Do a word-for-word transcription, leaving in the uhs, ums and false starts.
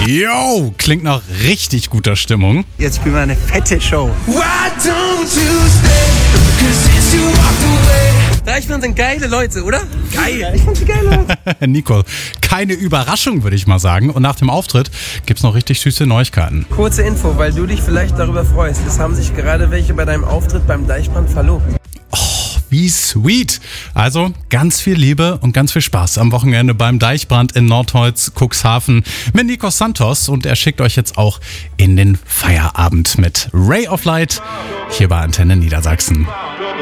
Yo, klingt nach richtig guter Stimmung. Jetzt spielen wir eine fette Show. Deichmann sind geile Leute, oder? Geil. Ich fand sie geil. Nicole, keine Überraschung, würde ich mal sagen. Und nach dem Auftritt gibt's noch richtig süße Neuigkeiten. Kurze Info, weil du dich vielleicht darüber freust. Es haben sich gerade welche bei deinem Auftritt beim Deichbrand verlobt. Wie sweet. Also ganz viel Liebe und ganz viel Spaß am Wochenende beim Deichbrand in Nordholz, Cuxhaven mit Nico Santos. Und er schickt euch jetzt auch in den Feierabend mit Ray of Light hier bei Antenne Niedersachsen.